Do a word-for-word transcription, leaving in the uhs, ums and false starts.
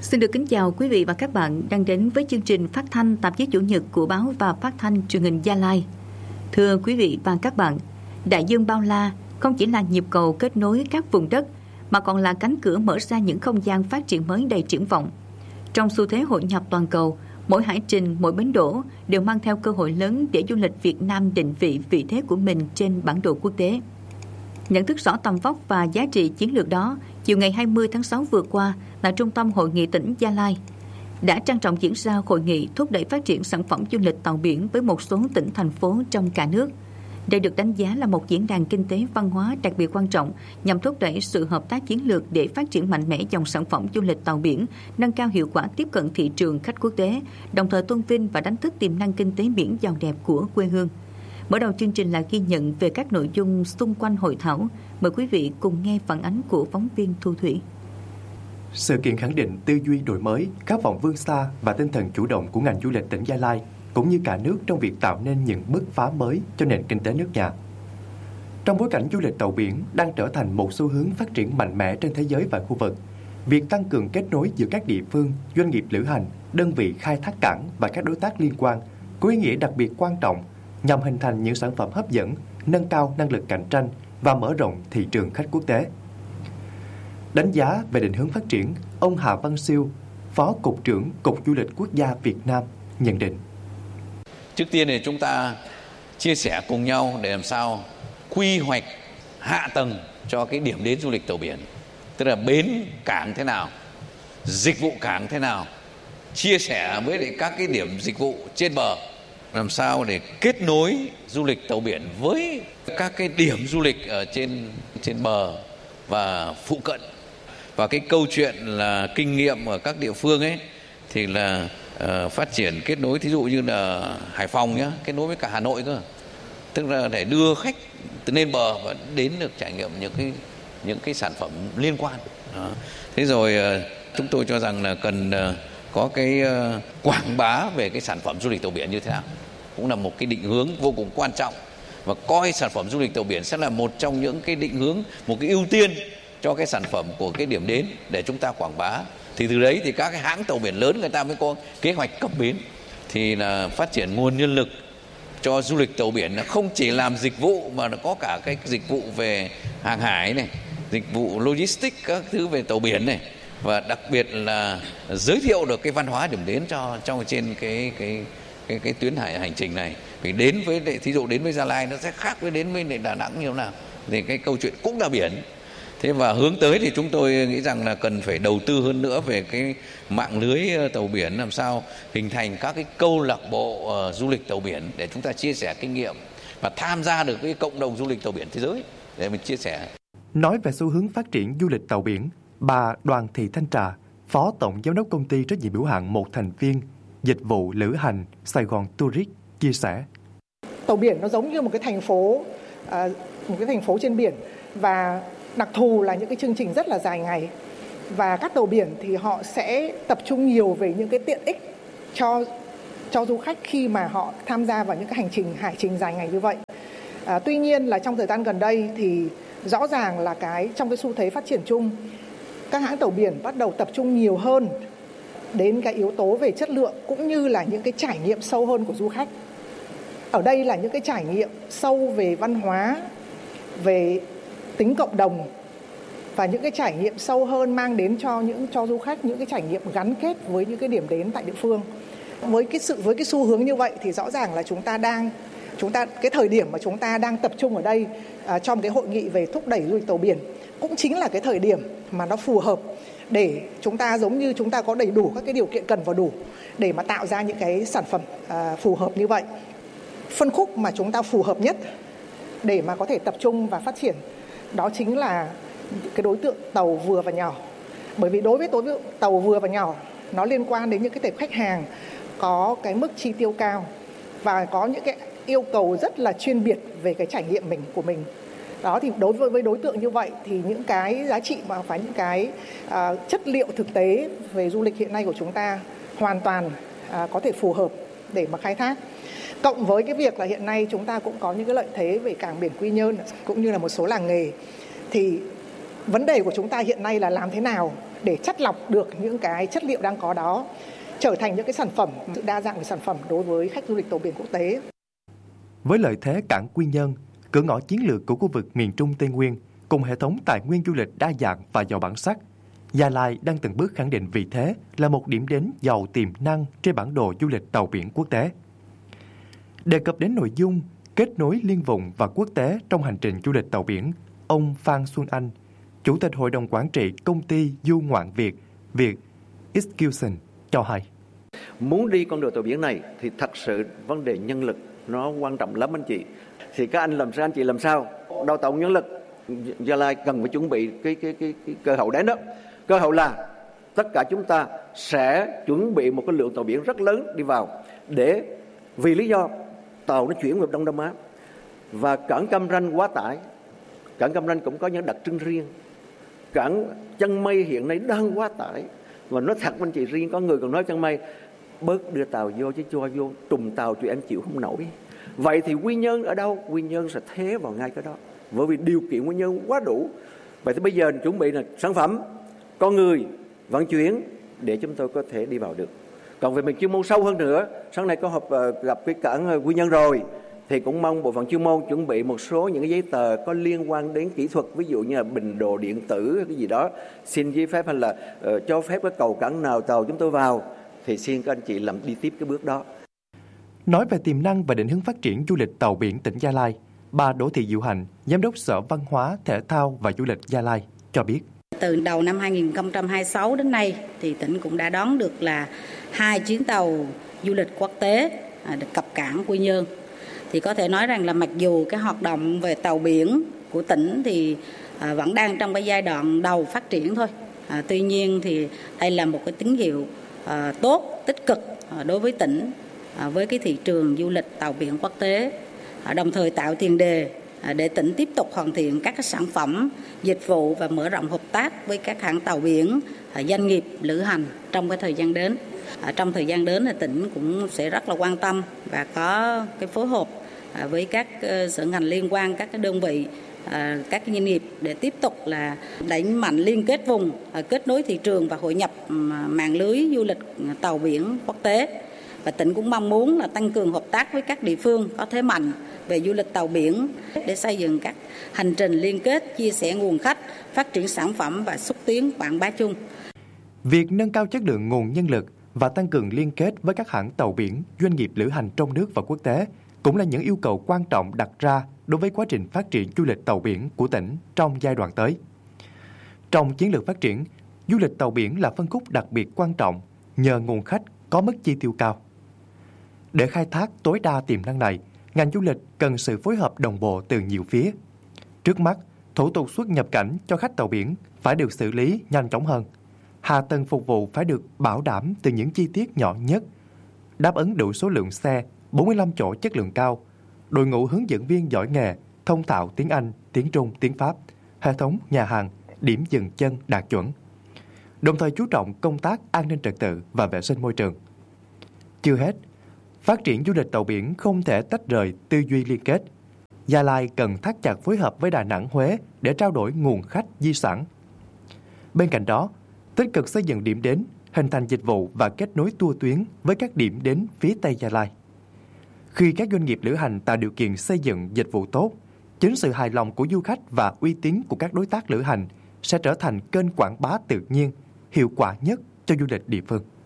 Xin được kính chào quý vị và các bạn đang đến với chương trình phát thanh tạp chí Chủ nhật của báo và phát thanh truyền hình Gia Lai. Thưa quý vị và các bạn, đại dương bao la không chỉ là nhịp cầu kết nối các vùng đất mà còn là cánh cửa mở ra những không gian phát triển mới đầy triển vọng. Trong xu thế hội nhập toàn cầu, mỗi hải trình, mỗi bến đỗ đều mang theo cơ hội lớn để du lịch Việt Nam định vị vị thế của mình trên bản đồ quốc tế. Nhận thức rõ tầm vóc và giá trị chiến lược đó, chiều ngày hai mươi tháng sáu vừa qua, tại Trung tâm Hội nghị tỉnh Gia Lai đã trang trọng diễn ra hội nghị thúc đẩy phát triển sản phẩm du lịch tàu biển với một số tỉnh, thành phố trong cả nước. Đây được đánh giá là một diễn đàn kinh tế văn hóa đặc biệt quan trọng nhằm thúc đẩy sự hợp tác chiến lược để phát triển mạnh mẽ dòng sản phẩm du lịch tàu biển, nâng cao hiệu quả tiếp cận thị trường khách quốc tế, đồng thời tôn vinh và đánh thức tiềm năng kinh tế biển giàu đẹp của quê hương. Mở đầu chương trình là ghi nhận về các nội dung xung quanh hội thảo. Mời quý vị cùng nghe phản ánh của phóng viên Thu Thủy. Sự kiện khẳng định tư duy đổi mới, khát vọng vươn xa và tinh thần chủ động của ngành du lịch tỉnh Gia Lai, cũng như cả nước trong việc tạo nên những bứt phá mới cho nền kinh tế nước nhà. Trong bối cảnh du lịch tàu biển đang trở thành một xu hướng phát triển mạnh mẽ trên thế giới và khu vực, việc tăng cường kết nối giữa các địa phương, doanh nghiệp lữ hành, đơn vị khai thác cảng và các đối tác liên quan có ý nghĩa đặc biệt quan trọng nhằm hình thành những sản phẩm hấp dẫn, nâng cao năng lực cạnh tranh và mở rộng thị trường khách quốc tế. Đánh giá về định hướng phát triển, ông Hà Văn Siêu, Phó Cục trưởng Cục Du lịch Quốc gia Việt Nam nhận định. Trước tiên thì chúng ta chia sẻ cùng nhau để làm sao quy hoạch hạ tầng cho cái điểm đến du lịch tàu biển. Tức là bến cảng thế nào, dịch vụ cảng thế nào, chia sẻ với lại các cái điểm dịch vụ trên bờ, làm sao để kết nối du lịch tàu biển với các cái điểm du lịch ở trên trên bờ và phụ cận. Và cái câu chuyện là kinh nghiệm ở các địa phương ấy thì là uh, phát triển kết nối, thí dụ như là Hải Phòng nhá, kết nối với cả Hà Nội cơ. Tức là để đưa khách từ lên bờ và đến được trải nghiệm những cái những cái sản phẩm liên quan. Đó. Thế rồi uh, chúng tôi cho rằng là cần uh, có cái uh, quảng bá về cái sản phẩm du lịch tàu biển như thế nào, cũng là một cái định hướng vô cùng quan trọng, và coi sản phẩm du lịch tàu biển sẽ là một trong những cái định hướng, một cái ưu tiên cho cái sản phẩm của cái điểm đến để chúng ta quảng bá. Thì từ đấy thì các cái hãng tàu biển lớn người ta mới có kế hoạch cập bến, thì là phát triển nguồn nhân lực cho du lịch tàu biển, là không chỉ làm dịch vụ mà nó có cả cái dịch vụ về hàng hải này, dịch vụ logistics, các thứ về tàu biển này, và đặc biệt là giới thiệu được cái văn hóa điểm đến cho trong trên cái cái cái cái tuyến hải hành trình này. Vì đến với thí dụ đến với Gia Lai nó sẽ khác với đến với Đà Nẵng như thế nào, thì cái câu chuyện cũng là biển. Thế và hướng tới thì chúng tôi nghĩ rằng là cần phải đầu tư hơn nữa về cái mạng lưới tàu biển, làm sao hình thành các cái câu lạc bộ uh, du lịch tàu biển để chúng ta chia sẻ kinh nghiệm và tham gia được cái cộng đồng du lịch tàu biển thế giới để mình chia sẻ. Nói về xu hướng phát triển du lịch tàu biển, bà Đoàn Thị Thanh Trà, Phó Tổng Giám đốc Công ty trách nhiệm hữu hạn một thành viên dịch vụ lữ hành Sài Gòn Tourist chia sẻ. Tàu biển nó giống như một cái thành phố, uh, một cái thành phố trên biển, và đặc thù là những cái chương trình rất là dài ngày, và các tàu biển thì họ sẽ tập trung nhiều về những cái tiện ích cho cho du khách khi mà họ tham gia vào những cái hành trình hải trình dài ngày như vậy. À, tuy nhiên là trong thời gian gần đây thì rõ ràng là cái trong cái xu thế phát triển chung, các hãng tàu biển bắt đầu tập trung nhiều hơn đến cái yếu tố về chất lượng cũng như là những cái trải nghiệm sâu hơn của du khách. Ở đây là những cái trải nghiệm sâu về văn hóa, về tính cộng đồng, và những cái trải nghiệm sâu hơn mang đến cho những cho du khách những cái trải nghiệm gắn kết với những cái điểm đến tại địa phương. Với cái sự với cái xu hướng như vậy thì rõ ràng là chúng ta đang chúng ta cái thời điểm mà chúng ta đang tập trung ở đây à, trong cái hội nghị về thúc đẩy du lịch tàu biển cũng chính là cái thời điểm mà nó phù hợp để chúng ta giống như chúng ta có đầy đủ các cái điều kiện cần và đủ để mà tạo ra những cái sản phẩm à, phù hợp như vậy. Phân khúc mà chúng ta phù hợp nhất để mà có thể tập trung và phát triển đó chính là cái đối tượng tàu vừa và nhỏ. Bởi vì đối với đối tượng tàu vừa và nhỏ, nó liên quan đến những cái tệp khách hàng có cái mức chi tiêu cao và có những cái yêu cầu rất là chuyên biệt về cái trải nghiệm mình của mình. Đó thì đối với với đối tượng như vậy thì những cái giá trị mà phải những cái uh, chất liệu thực tế về du lịch hiện nay của chúng ta hoàn toàn uh, có thể phù hợp để mà khai thác. Cộng với cái việc là hiện nay chúng ta cũng có những cái lợi thế về cảng biển Quy Nhơn cũng như là một số làng nghề, thì Vấn đề của chúng ta hiện nay là làm thế nào để chắt lọc được những cái chất liệu đang có đó trở thành những cái sản phẩm, sự đa dạng của sản phẩm đối với khách du lịch tàu biển quốc tế. Với lợi thế cảng Quy Nhơn, cửa ngõ chiến lược của khu vực miền Trung Tây Nguyên, cùng hệ thống tài nguyên du lịch đa dạng và giàu bản sắc, Gia Lai đang từng bước khẳng định vị thế là một điểm đến giàu tiềm năng trên bản đồ du lịch tàu biển quốc tế. Đề cập đến nội dung kết nối liên vùng và quốc tế trong hành trình du lịch tàu biển, ông Phan Xuân Anh, Chủ tịch Hội đồng Quản trị Công ty Du ngoạn Việt, Việt Excursion cho hay. Muốn đi con đường tàu biển này thì thật sự vấn đề nhân lực nó quan trọng lắm anh chị. Thì các anh làm sao, anh chị làm sao? Đào tạo nhân lực, Gia Lai cần phải chuẩn bị cái, cái, cái, cái cơ hội đến đó. Cơ hội là tất cả chúng ta sẽ chuẩn bị một cái lượng tàu biển rất lớn đi vào, để vì lý do tàu nó chuyển về Đông Nam Á và cảng Cam Ranh quá tải. Cảng Cam Ranh cũng có những đặc trưng riêng. Cảng Chân Mây hiện nay đang quá tải. Và nói thật anh chị, riêng có người còn nói Chân Mây bớt đưa tàu vô chứ cho vô trùng tàu tụi em chịu không nổi. Vậy thì Quy Nhơn ở đâu? Quy Nhơn sẽ thế vào ngay cái đó, bởi vì điều kiện Quy Nhơn quá đủ. Vậy thì bây giờ chuẩn bị là sản phẩm, con người, vận chuyển để chúng tôi có thể đi vào được. Còn về mình chuyên môn sâu hơn nữa, sáng nay có họp gặp cái cảng Quy Nhơn rồi, thì cũng mong bộ phận chuyên môn chuẩn bị một số những cái giấy tờ có liên quan đến kỹ thuật, ví dụ như là bình đồ điện tử cái gì đó, xin giấy phép hay là uh, cho phép cái cầu cảng nào tàu chúng tôi vào, thì xin các anh chị làm đi tiếp cái bước đó. Nói về tiềm năng và định hướng phát triển du lịch tàu biển tỉnh Gia Lai, bà Đỗ Thị Diệu Hạnh, Giám đốc Sở Văn hóa, Thể thao và Du lịch Gia Lai cho biết. Từ đầu năm hai không hai sáu đến nay thì tỉnh cũng đã đón được là hai chuyến tàu du lịch quốc tế được cập cảng Quy Nhơn. Thì có thể nói rằng là mặc dù cái hoạt động về tàu biển của tỉnh thì à, vẫn đang trong cái giai đoạn đầu phát triển thôi. À, tuy nhiên thì đây là một cái tín hiệu à, tốt, tích cực à, đối với tỉnh, à, với cái thị trường du lịch tàu biển quốc tế, à, đồng thời tạo tiền đề à, để tỉnh tiếp tục hoàn thiện các cái sản phẩm, dịch vụ và mở rộng hợp tác với các hãng tàu biển, à, doanh nghiệp lữ hành trong cái thời gian đến. À, trong thời gian đến thì tỉnh cũng sẽ rất là quan tâm và có cái phối hợp à, với các uh, sở ngành liên quan, các cái đơn vị, à, các doanh nghiệp để tiếp tục là đẩy mạnh liên kết vùng, à, kết nối thị trường và hội nhập um, mạng lưới du lịch tàu biển quốc tế. Và tỉnh cũng mong muốn là tăng cường hợp tác với các địa phương có thế mạnh về du lịch tàu biển để xây dựng các hành trình liên kết, chia sẻ nguồn khách, phát triển sản phẩm và xúc tiến quảng bá chung. Việc nâng cao chất lượng nguồn nhân lực và tăng cường liên kết với các hãng tàu biển, doanh nghiệp lữ hành trong nước và quốc tế cũng là những yêu cầu quan trọng đặt ra đối với quá trình phát triển du lịch tàu biển của tỉnh trong giai đoạn tới. Trong chiến lược phát triển, du lịch tàu biển là phân khúc đặc biệt quan trọng nhờ nguồn khách có mức chi tiêu cao. Để khai thác tối đa tiềm năng này, ngành du lịch cần sự phối hợp đồng bộ từ nhiều phía. Trước mắt, thủ tục xuất nhập cảnh cho khách tàu biển phải được xử lý nhanh chóng hơn. Hạ tầng phục vụ phải được bảo đảm từ những chi tiết nhỏ nhất, đáp ứng đủ số lượng xe, bốn mươi lăm chỗ chất lượng cao, đội ngũ hướng dẫn viên giỏi nghề, thông thạo tiếng Anh, tiếng Trung, tiếng Pháp, hệ thống nhà hàng, điểm dừng chân đạt chuẩn. Đồng thời chú trọng công tác an ninh trật tự và vệ sinh môi trường. Chưa hết, phát triển du lịch tàu biển không thể tách rời tư duy liên kết. Gia Lai cần thắt chặt phối hợp với Đà Nẵng, Huế để trao đổi nguồn khách di sản. Bên cạnh đó, tích cực xây dựng điểm đến, hình thành dịch vụ và kết nối tour tuyến với các điểm đến phía Tây Gia Lai. Khi các doanh nghiệp lữ hành tạo điều kiện xây dựng dịch vụ tốt, chính sự hài lòng của du khách và uy tín của các đối tác lữ hành sẽ trở thành kênh quảng bá tự nhiên, hiệu quả nhất cho du lịch địa phương.